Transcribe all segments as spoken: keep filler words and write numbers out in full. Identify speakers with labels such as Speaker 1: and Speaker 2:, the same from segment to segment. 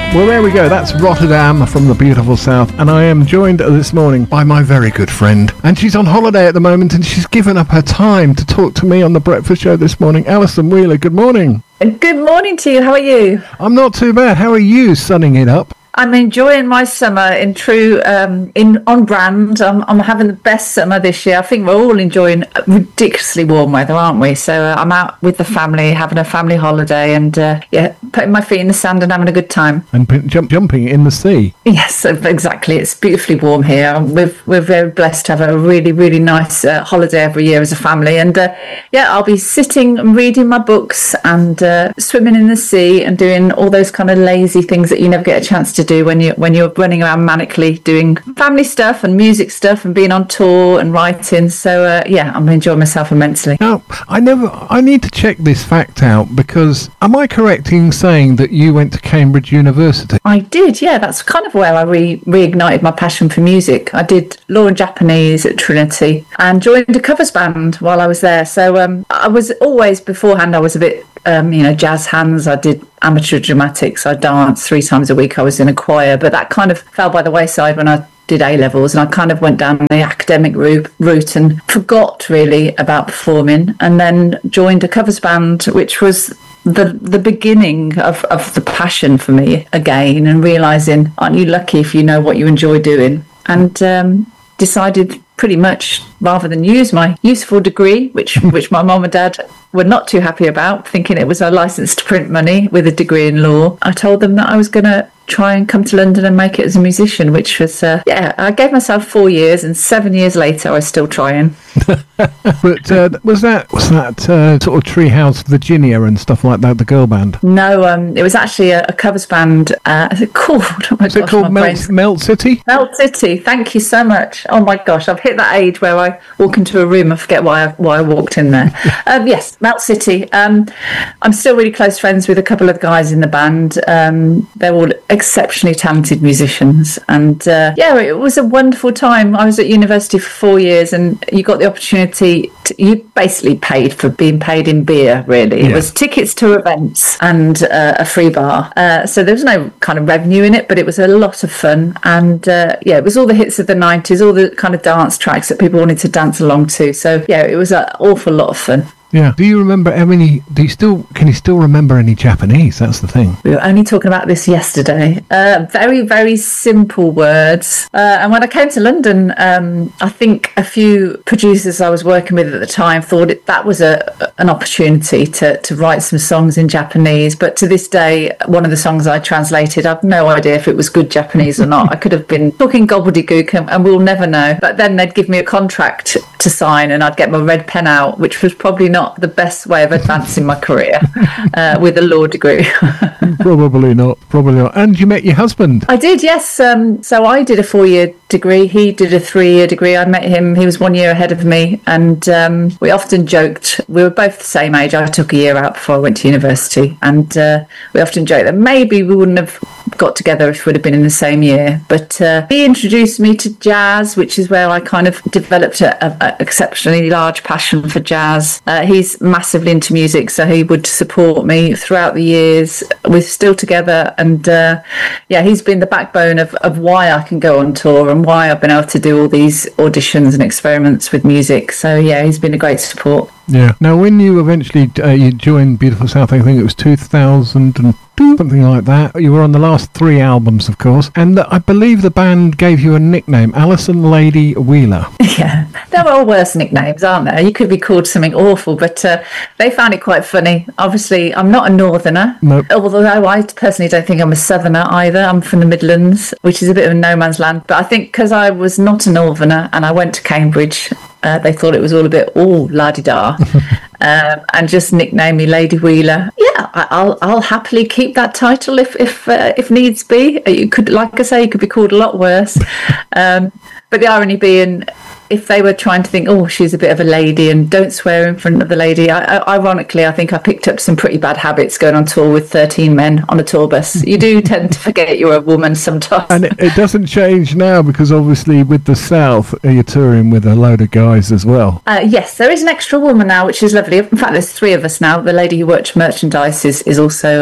Speaker 1: Well, there we go. That's Rotterdam from the beautiful south. And I am joined this morning by my very good friend. And she's on holiday at the moment and she's given up her time to talk to me on the breakfast show this morning. Alison Wheeler, good morning.
Speaker 2: Good morning to you. How are you?
Speaker 1: I'm not too bad. How are you sunning it up?
Speaker 2: I'm enjoying my summer in true, um, in on brand. I'm, I'm having the best summer this year. I think we're all enjoying ridiculously warm weather, aren't we? So uh, I'm out with the family, having a family holiday, and uh, yeah, putting my feet in the sand and having a good time.
Speaker 1: And p- jump, jumping in the sea.
Speaker 2: Yes, exactly. It's beautifully warm here. We're we're very blessed to have a really really nice uh, holiday every year as a family. And uh, yeah, I'll be sitting and reading my books and uh, swimming in the sea and doing all those kind of lazy things that you never get a chance to do when you when you're running around manically doing family stuff and music stuff and being on tour and writing. So uh, yeah, I'm enjoying myself immensely.
Speaker 1: Now, I never I need to check this fact out, because am I correct in saying that you went to Cambridge University?
Speaker 2: I did, yeah. That's kind of where I re- reignited my passion for music. I did law and Japanese at Trinity and joined a covers band while I was there. So um, I was always, beforehand, I was a bit Um, you know, jazz hands. I did amateur dramatics. I danced three times a week. I was in a choir, but that kind of fell by the wayside when I did A-levels, and I kind of went down the academic route, route and forgot really about performing, and then joined a covers band, which was the the beginning of, of the passion for me again, and realising, aren't you lucky if you know what you enjoy doing? And um, decided pretty much, rather than use my useful degree, which which my mum and dad were not too happy about, thinking it was a license to print money with a degree in law, I told them that I was going to try and come to London and make it as a musician, which was, uh, yeah, I gave myself four years, and seven years later I was still trying.
Speaker 1: But uh, was that was that uh, sort of Treehouse Virginia and stuff like that, the girl band?
Speaker 2: No, um, it was actually a, a covers band. Uh, is it called? Oh my
Speaker 1: is
Speaker 2: gosh,
Speaker 1: it called Melt, Melt City?
Speaker 2: Melt City. Thank you so much. Oh my gosh, I've hit that age where I walk into a room and forget why I, why I walked in there. um, yes, Melt City. Um, I'm still really close friends with a couple of guys in the band. Um, they're all exceptionally talented musicians, and uh, yeah, it was a wonderful time. I was at university for four years, and you got the opportunity to, you basically paid for being paid in beer, really.
Speaker 1: Yeah.
Speaker 2: It was tickets to events and uh, a free bar, uh, so there was no kind of revenue in it, but it was a lot of fun. And uh, yeah, it was all the hits of the nineties, all the kind of dance tracks that people wanted to dance along to. So yeah, it was an awful lot of fun.
Speaker 1: Yeah. Do you remember any? Do you still? Can you still remember any Japanese? That's the thing.
Speaker 2: We were only talking about this yesterday. Uh, very, very simple words. Uh, and when I came to London, um, I think a few producers I was working with at the time thought it, that was a an opportunity to to write some songs in Japanese. But to this day, one of the songs I translated, I've no idea if it was good Japanese or not. I could have been talking gobbledygook, and, and we'll never know. But then they'd give me a contract to sign, and I'd get my red pen out, which was probably not not the best way of advancing my career uh, with a law degree.
Speaker 1: Probably not. Probably not. And you met your husband?
Speaker 2: I did, yes. Um, so I did a four-year degree. He did a three-year degree. I met him. He was one year ahead of me, and um, we often joked. We were both the same age. I took a year out before I went to university, and uh, we often joked that maybe we wouldn't have got together if we'd have been in the same year. But uh, he introduced me to jazz, which is where I kind of developed an exceptionally large passion for jazz. Uh, he's massively into music, so he would support me throughout the years. We're still together, and uh, yeah, he's been the backbone of, of why I can go on tour and why I've been able to do all these auditions and experiments with music. So yeah, he's been a great support.
Speaker 1: Yeah. Now, when you eventually uh, you joined Beautiful South, I think it was two thousand two, something like that. You were on the last three albums, of course, and I believe the band gave you a nickname, Alison Lady Wheeler.
Speaker 2: Yeah, there are all worse nicknames, aren't there? You could be called something awful, but uh, they found it quite funny. Obviously, I'm not a northerner,
Speaker 1: nope.
Speaker 2: Although I personally don't think I'm a southerner either. I'm from the Midlands, which is a bit of a no man's land. But I think because I was not a northerner and I went to Cambridge, Uh, they thought it was all a bit, oh, la-di-da, um, and just nicknamed me Lady Wheeler. Yeah, I, I'll I'll happily keep that title if if uh, if needs be. You could, like I say, you could be called a lot worse. Um, but the irony being, if they were trying to think, oh, she's a bit of a lady and don't swear in front of the lady, I, I, ironically, I think I picked up some pretty bad habits going on tour with thirteen men on a tour bus. You do tend to forget you're a woman sometimes.
Speaker 1: And it, it doesn't change now, because obviously with the South, you're touring with a load of guys as well.
Speaker 2: Uh, yes, there is an extra woman now, which is lovely. In fact, there's three of us now. The lady who works merchandise is, is also a,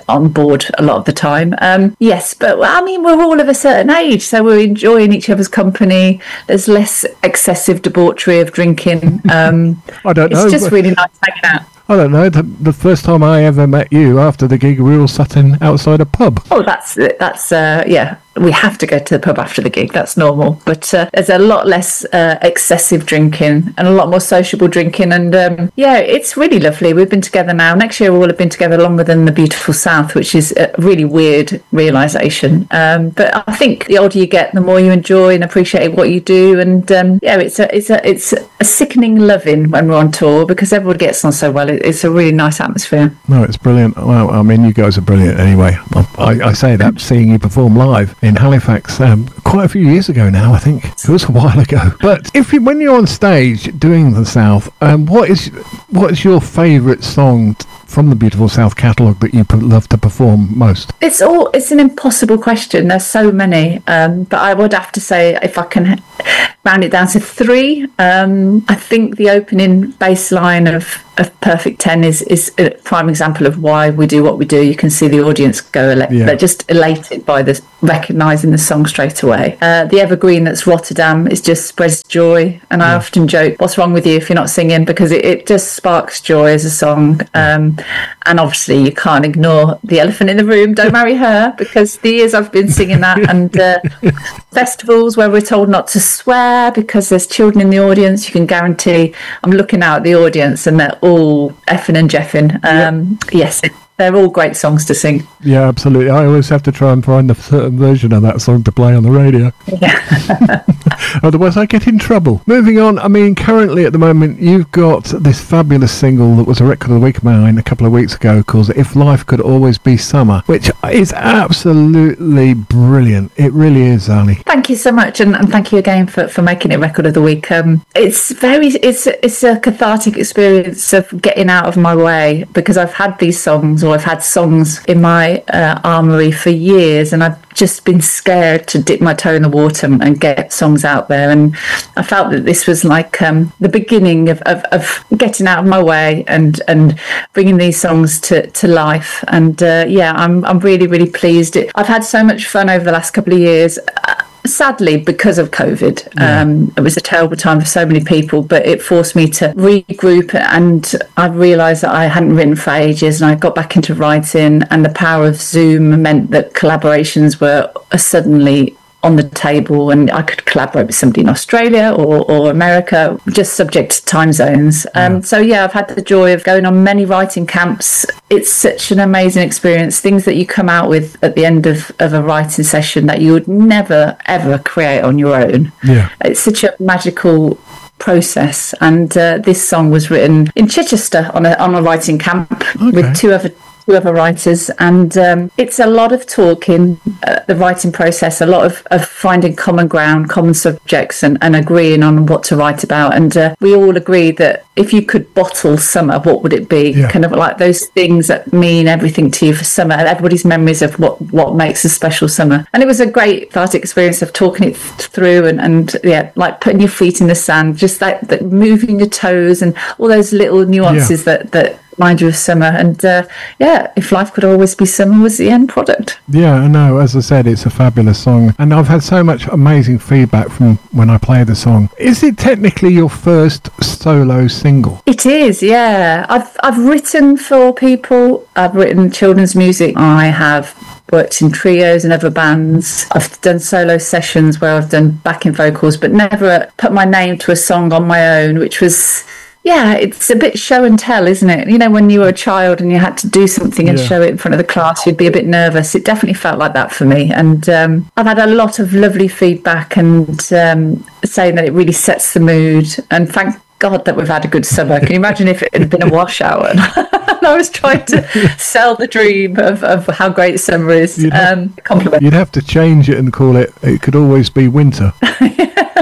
Speaker 2: on board a lot of the time. Um, yes, but I mean, we're all of a certain age, so we're enjoying each other's company. There's less excessive debauchery of drinking. Um,
Speaker 1: I don't know.
Speaker 2: It's just really nice hanging out.
Speaker 1: I don't know. The, the first time I ever met you after the gig, we all sat in outside a pub.
Speaker 2: Oh, that's that's uh, yeah. We have to go to the pub after the gig. That's normal. But uh, there's a lot less uh, excessive drinking and a lot more sociable drinking. And um, yeah, it's really lovely. We've been together now. Next year, we will have been together longer than the Beautiful South, which is a really weird realisation. Um, but I think the older you get, the more you enjoy and appreciate what you do. And um, yeah, it's a it's a it's a sickening loving when we're on tour because everyone gets on so well. It, it's a really nice atmosphere.
Speaker 1: No, it's brilliant. Well, I mean, you guys are brilliant anyway. I, I say that seeing you perform live in Halifax um, quite a few years ago now, I think. It was a while ago. But if you, when you're on stage doing the South, um, what is what is your favourite song t- from the Beautiful South catalogue that you p- love to perform most?
Speaker 2: It's all it's an impossible question. There's so many, um, but I would have to say if I can round it down to three. Um, I think the opening bass line of of Perfect ten is is a prime example of why we do what we do. You can see the audience go ele-
Speaker 1: Yeah.
Speaker 2: they're just elated by this, recognising the song straight away. Uh, the evergreen that's Rotterdam is just spreads joy, and I
Speaker 1: Yeah.
Speaker 2: often joke, "What's wrong with you if you're not singing?" Because it, it just sparks joy as a song. Um, and obviously, you can't ignore the elephant in the room. Don't marry her, because the years I've been singing that, and uh, festivals where we're told not to swear because there's children in the audience, you can guarantee I'm looking out at the audience and they're all effing and jeffing. Um, yes, they're all great songs to sing.
Speaker 1: Yeah, absolutely. I always have to try and find a certain version of that song to play on the radio.
Speaker 2: Yeah.
Speaker 1: Otherwise, I get in trouble. Moving on, I mean, currently at the moment, you've got this fabulous single that was a record of the week of mine a couple of weeks ago called If Life Could Always Be Summer, which is absolutely brilliant. It really is, Ali.
Speaker 2: Thank you so much, and, and thank you again for, for making it record of the week. Um, it's very, it's it's a cathartic experience of getting out of my way, because I've had these songs, or I've had songs in my uh, armoury for years, and I've just been scared to dip my toe in the water and get songs out there. And I felt that this was like um, the beginning of, of, of getting out of my way and and bringing these songs to, to life. And uh, yeah, I'm I'm really really pleased. It, I've had so much fun over the last couple of years. Uh, Sadly, because of COVID,
Speaker 1: Yeah.
Speaker 2: um, it was a terrible time for so many people, but it forced me to regroup, and I realised that I hadn't written for ages, and I got back into writing, and the power of Zoom meant that collaborations were suddenly on the table, and I could collaborate with somebody in Australia or, or America, just subject to time zones. Um,
Speaker 1: Yeah.
Speaker 2: so yeah, I've had the joy of going on many writing camps. It's such an amazing experience, things that you come out with at the end of, of a writing session that you would never ever create on your own.
Speaker 1: Yeah.
Speaker 2: It's such a magical process, and uh, this song was written in Chichester on a on a writing camp
Speaker 1: Okay.
Speaker 2: with two other two other writers, and um, it's a lot of talking, uh, the writing process, a lot of, of finding common ground, common subjects, and, and agreeing on what to write about. And uh, we all agreed that if you could bottle summer, what would it be?
Speaker 1: Yeah.
Speaker 2: Kind of like those things that mean everything to you for summer, everybody's memories of what, what makes a special summer. And it was a great cathartic experience of talking it th- through and, and yeah, like putting your feet in the sand, just like that, moving your toes and all those little nuances that, that remind you of summer. And uh, yeah, If Life Could Always Be Summer was the end product.
Speaker 1: Yeah, I know. As I said, it's a fabulous song, and I've had so much amazing feedback from when I play the song. Is it technically your first solo single?
Speaker 2: It is, yeah. I've I've written for people. I've written children's music. I have worked in trios and other bands. I've done solo sessions where I've done backing vocals, but never put my name to a song on my own, which was... Yeah, it's a bit show and tell, isn't it? You know, when you were a child and you had to do something and
Speaker 1: Yeah.
Speaker 2: show it in front of the class, you'd be a bit nervous. It definitely felt like that for me. And um, I've had a lot of lovely feedback and um, saying that it really sets the mood. And thank God that we've had a good summer. Can you imagine if it had been a washout and, and I was trying to sell the dream of, of how great summer is?
Speaker 1: You'd have-
Speaker 2: Um, compliment.
Speaker 1: You'd have to change it and call it It Could Always Be Winter.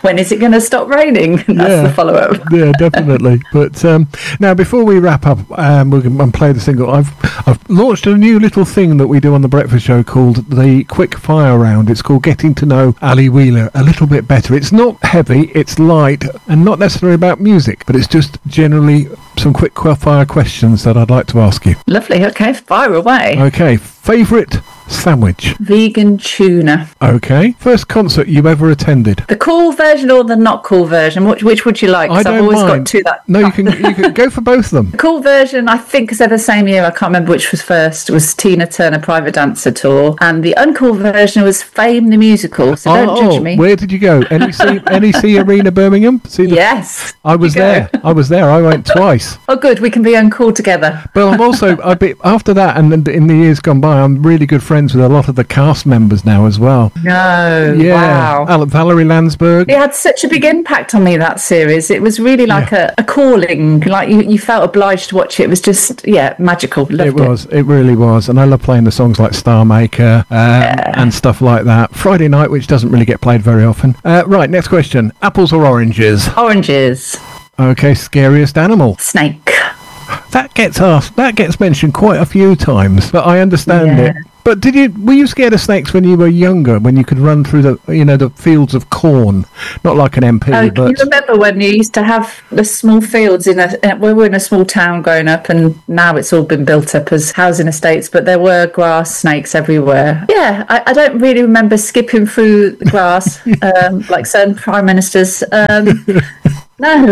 Speaker 2: when is it going to stop raining? That's
Speaker 1: Yeah.
Speaker 2: the follow-up.
Speaker 1: Yeah, definitely. But um, now, before we wrap up um, we're going to play the single, I've I've launched a new little thing that we do on the Breakfast Show called the Quick Fire Round. It's called Getting to Know Ali Wheeler a little bit better. It's not heavy, it's light, and not necessarily about music, but it's just generally some quick fire questions that I'd like to ask you.
Speaker 2: Lovely. Okay, fire away.
Speaker 1: Okay, favourite sandwich?
Speaker 2: Vegan tuna.
Speaker 1: Okay. First concert you ever attended?
Speaker 2: The cool version or the not cool version? Which, which would you like?
Speaker 1: I
Speaker 2: 'Cause
Speaker 1: don't
Speaker 2: I've always
Speaker 1: mind.
Speaker 2: got two that.
Speaker 1: No, you can you can go for both of them.
Speaker 2: The cool version, I think, is the same year. I can't remember which was first. It was Tina Turner Private Dancer Tour, and the uncool version was Fame the Musical. So don't
Speaker 1: oh,
Speaker 2: judge me.
Speaker 1: Where did you go? N E C N E C Arena, Birmingham. See the,
Speaker 2: Yes.
Speaker 1: I was
Speaker 2: you go.
Speaker 1: there. I was there. I went twice.
Speaker 2: Oh, good. We can be uncool together.
Speaker 1: But I'm also I be, after that, and in the years gone by, I'm really good friends with a lot of the cast members now as well.
Speaker 2: No.
Speaker 1: Yeah,
Speaker 2: Wow.
Speaker 1: Al- Valerie Landsberg.
Speaker 2: It had such a big impact on me, that series. It was really like a, a calling. Like you, you felt obliged to watch it. It was just, yeah, magical. Loved
Speaker 1: It was. It really was. And I love playing the songs like Star Maker um, and stuff like that. Friday Night, which doesn't really get played very often. Uh, right, next question. Apples or oranges?
Speaker 2: Oranges.
Speaker 1: Okay, scariest animal.
Speaker 2: Snake.
Speaker 1: That gets asked. That gets mentioned quite a few times, but I understand
Speaker 2: Yeah.
Speaker 1: it. But did you were you scared of snakes when you were younger? When you could run through the you know the fields of corn, not like an M P,
Speaker 2: Oh, can
Speaker 1: but
Speaker 2: you remember when you used to have the small fields in a? in- We were in a small town growing up, and now it's all been built up as housing estates. But there were grass snakes everywhere. Yeah, I, I don't really remember skipping through the grass um, like certain prime ministers. Um, no.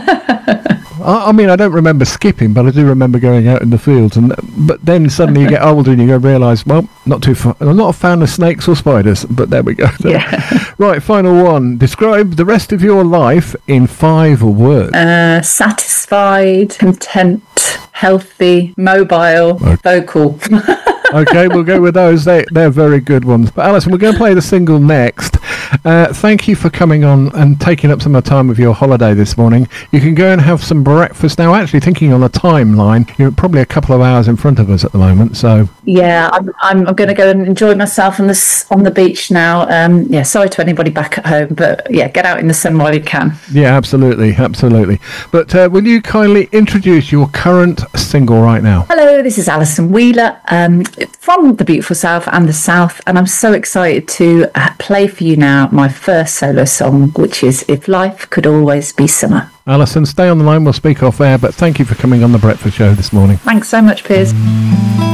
Speaker 1: I, I mean I don't remember skipping, but I do remember going out in the fields. And but then suddenly you get older and you go realise, well, not too. Fa- I'm not a fan of snakes or spiders, but there we go.
Speaker 2: Yeah.
Speaker 1: Right, final one. Describe the rest of your life in five words.
Speaker 2: Uh, satisfied, content, healthy, mobile, vocal.
Speaker 1: Okay, we'll go with those. They, they're very good ones. But Alison, we're going to play the single next. Uh, thank you for coming on and taking up some of the time of your holiday this morning. You can go and have some breakfast. Now, actually, thinking on a timeline, you're probably a couple of hours in front of us at the moment. So,
Speaker 2: Yeah, I'm. I'm, I'm going to go and enjoy myself on this on the beach now. Um, yeah, sorry to anybody back at home, but yeah, get out in the sun while you can.
Speaker 1: yeah, absolutely, absolutely. But uh, will you kindly introduce your current single right now?
Speaker 2: Hello, this is Alison Wheeler um, from the beautiful South and the South, and I'm so excited to uh, play for you now my first solo song, which is "If Life Could Always Be Summer."
Speaker 1: Alison, stay on the line. We'll speak off air. But thank you for coming on the Breakfast Show this morning.
Speaker 2: Thanks so much, Piers.